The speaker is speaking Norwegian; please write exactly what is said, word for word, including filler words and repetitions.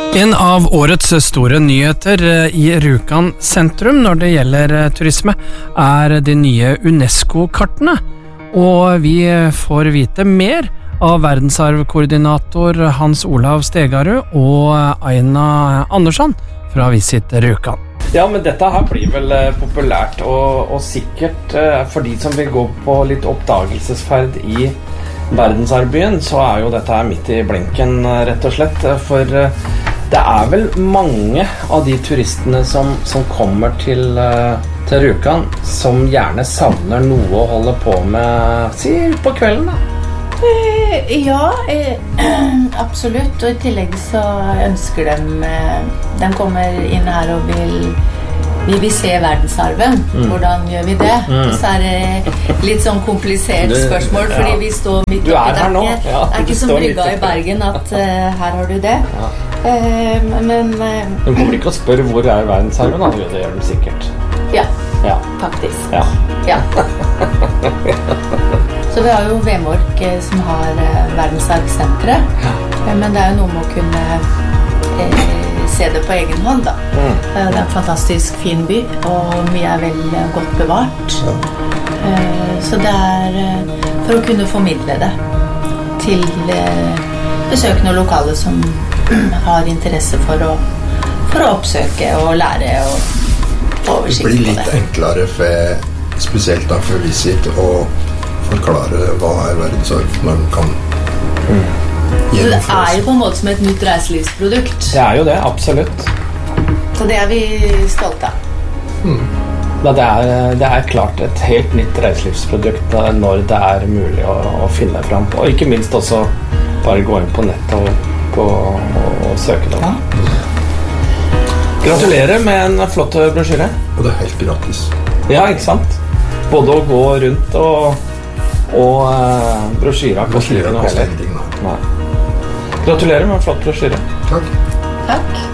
En av årets store nyheter i Rjukan sentrum når det gjelder turisme er de nye UNESCO-kartene, og vi får vite mer av verdensarvkoordinator Hans Olav Stegarud og Aina Andersson fra Visit Rjukan. Ja, men dette her blir vel populært og, og sikkert for de som vil gå på litt oppdagelsesferd i verdensarvbyen, så er jo dette her midt i blinken rett og slett, for det er vel mange av de turistene som, som kommer til, til Rjukan som gjerne savner noe å holde på med, si, på kvelden da. Eh, ja, eh, absolutt, og i tillegg så ønsker de, eh, de kommer inn her og vil, vi vil se verdensarven. Mm. Hvordan gjør vi det? Mm. Så er det litt sånn komplisert spørsmål, du, fordi ja. Vi står midt du er her nå. Ja, det er ikke som brygga i Bergen at uh, her har du det. Ja. Uh, men... Uh, de kommer ikke å spørre hvor er verdensarven, da? Det gjør de sikkert. Ja, ja. faktisk. Ja. Ja. Så vi har jo Vemork eh, som har eh, verdensarvsenteret, ja. eh, men det er jo noe med å kunne eh, se det på egen hånd da. Mm. Eh, det er en fantastisk fin by, og mye er veldig godt bevart. Ja. Eh, så det er eh, for å kunne formidle det til eh, besøkende og lokale som har interesse for å, for å oppsøke og lære og oversikt på det. Det blir litt enklere for, spesielt da for Visit, og forklare hva er verdensarv når den kan mm. Det er jo på en måte som et nytt reiselivsprodukt. Det er jo det, absolutt. Så det er vi stolte av. Mm. Det, er, det er klart et helt nytt reiselivsprodukt når det er mulig å, å finne fram på. Og ikke minst også bare gå inn på nettet og, gå, og, og søke det. Ja. Gratulerer med en flott brosjyre. Og det er helt gratis. Ja, ikke sant? Både å gå rundt og og uh, brosjyra koster ikke noe heller. Gratulerer med en flott brosjyre. Takk. Takk.